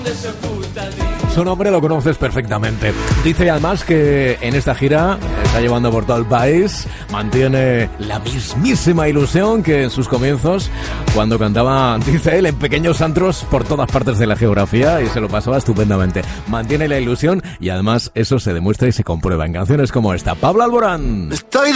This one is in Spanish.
Su nombre lo conoces perfectamente. Dice además que en esta gira está llevando por todo el país, mantiene la mismísima ilusión que en sus comienzos, cuando cantaba, dice él, en pequeños antros por todas partes de la geografía y se lo pasaba estupendamente. Mantiene la ilusión y además eso se demuestra y se comprueba en canciones como esta. Pablo Alborán.